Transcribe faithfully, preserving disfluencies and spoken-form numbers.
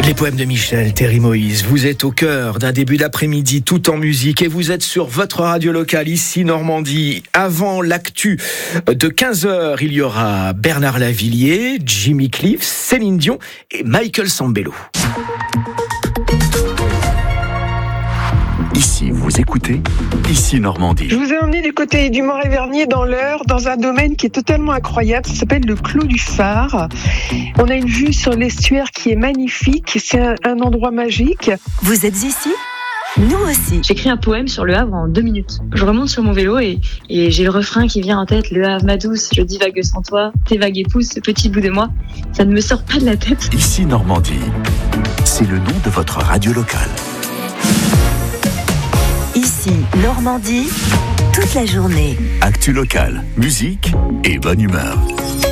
Les poèmes de Michel, Thierry Moïse, vous êtes au cœur d'un début d'après-midi tout en musique et vous êtes sur votre radio locale ici Normandie. Avant l'actu de quinze heures, il y aura Bernard Lavilliers, Jimmy Cliff, Céline Dion et Michael Sambello. Ici, vous écoutez, ici Normandie. Je vous ai emmené du côté du Moret-Vernier dans l'Eure, dans un domaine qui est totalement incroyable. Ça s'appelle le Clos du Phare. On a une vue sur l'estuaire qui est magnifique. C'est un, un endroit magique. Vous êtes ici ? Nous aussi. J'écris un poème sur Le Havre en deux minutes. Je remonte sur mon vélo et, et j'ai le refrain qui vient en tête. Le Havre, ma douce, je divague sans toi. Tes vagues épousent ce petit bout de moi. Ça ne me sort pas de la tête. Ici Normandie, c'est le nom de votre radio locale. Ici Normandie, toute la journée. Actu locale, musique et bonne humeur.